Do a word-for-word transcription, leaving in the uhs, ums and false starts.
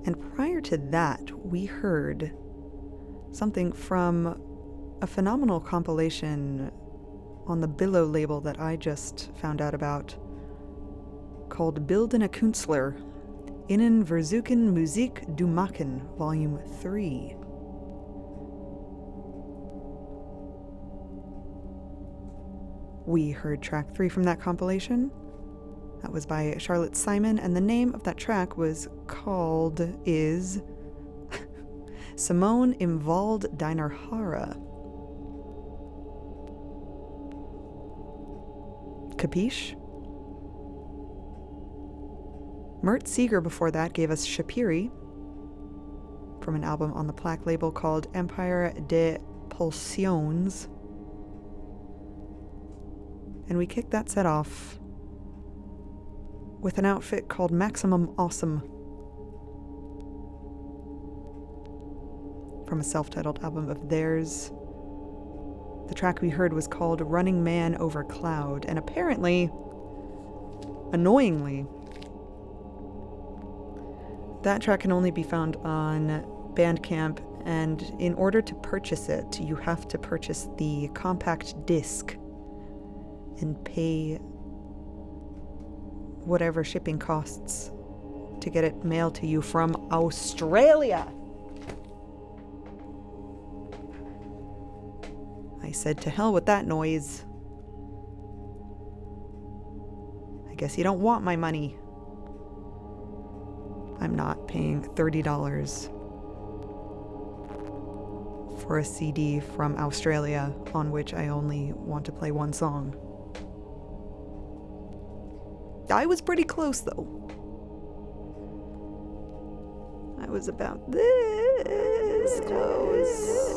And prior to that, we heard something from a phenomenal compilation on the Billow label that I just found out about, called Bildende Künstler, Innen Versuchen Musik du Machen, Volume three. We heard track three from that compilation. That was by Charlotte Simon, and the name of that track was called, is Simone im Wald deiner Haare. Capiche? Mert Seeger before that gave us Shapiri from an album on the Plaque label called Empire des Pulsions. And we kicked that set off with an outfit called Maximum Awesome from a self-titled album of theirs. The track we heard was called Running Man Over Cloud, and apparently, annoyingly, that track can only be found on Bandcamp, and in order to purchase it, you have to purchase the compact disc and pay whatever shipping costs to get it mailed to you from Australia. I said to hell with that noise. I guess you don't want my money. I'm not paying thirty dollars for a C D from Australia on which I only want to play one song. I was pretty close, though. I was about this close.